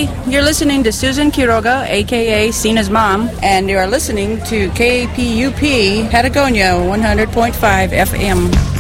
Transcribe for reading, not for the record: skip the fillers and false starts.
Hi, you're listening to Susan Quiroga, a.k.a. Sina's mom, and you are listening to KPUP Patagonia 100.5 FM.